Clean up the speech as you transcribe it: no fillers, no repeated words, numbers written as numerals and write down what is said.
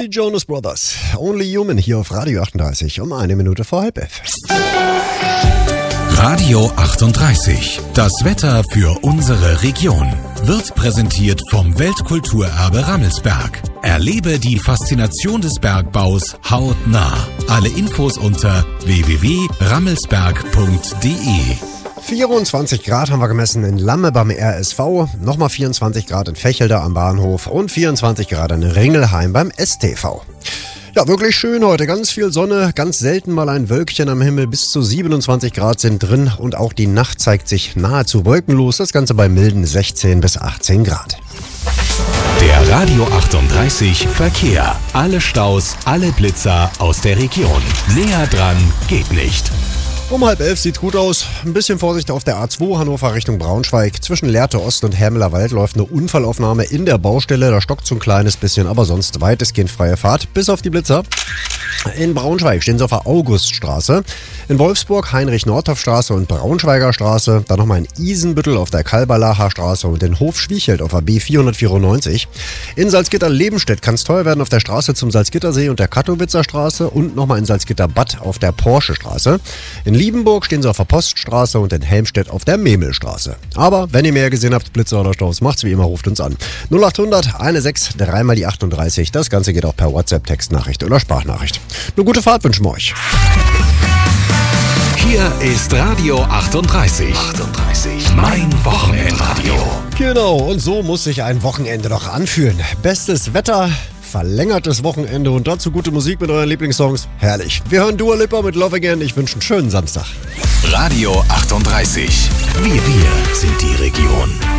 Jonas Brothers. Only Human hier auf Radio 38 um 1 Minute vor 7:30. Radio 38. Das Wetter für unsere Region wird präsentiert vom Weltkulturerbe Rammelsberg. Erlebe die Faszination des Bergbaus hautnah. Alle Infos unter www.rammelsberg.de. 24 Grad haben wir gemessen in Lamme beim RSV, nochmal 24 Grad in Vechelde am Bahnhof und 24 Grad in Ringelheim beim STV. Ja, wirklich schön heute. Ganz viel Sonne, ganz selten mal ein Wölkchen am Himmel. Bis zu 27 Grad sind drin und auch die Nacht zeigt sich nahezu wolkenlos. Das Ganze bei milden 16 bis 18 Grad. Der Radio 38 Verkehr. Alle Staus, alle Blitzer aus der Region. Näher dran geht nicht. Um 10:30 sieht's gut aus. Ein bisschen Vorsicht auf der A2 Hannover Richtung Braunschweig. Zwischen Lehrte Ost und Hermelerwald läuft eine Unfallaufnahme in der Baustelle. Da stockt so ein kleines bisschen, aber sonst weitestgehend freie Fahrt. Bis auf die Blitzer. In Braunschweig stehen sie auf der Auguststraße. In Wolfsburg Heinrich-Nordhoff-Straße und Braunschweiger Straße. Dann nochmal in Isenbüttel auf der Kalberlacher Straße und in Hof-Schwiechelt auf der B494. In Salzgitter-Lebenstedt kann es teuer werden auf der Straße zum Salzgittersee und der Kattowitzer Straße und nochmal in Salzgitter-Bad auf der Porsche-Straße. In Liebenburg stehen sie auf der Poststraße und in Helmstedt auf der Memelstraße. Aber wenn ihr mehr gesehen habt, Blitzer oder Staus, macht's wie immer, ruft uns an. 0800 16 3 mal die 38. Das Ganze geht auch per WhatsApp, Textnachricht oder Sprachnachricht. Eine gute Fahrt wünschen wir euch. Hier ist Radio 38. Mein Wochenendradio. Genau, und so muss sich ein Wochenende doch anfühlen. Bestes Wetter, verlängertes Wochenende und dazu gute Musik mit euren Lieblingssongs. Herrlich. Wir hören Dua Lipa mit Love Again. Ich wünsche einen schönen Samstag. Radio 38. Wir sind die Region.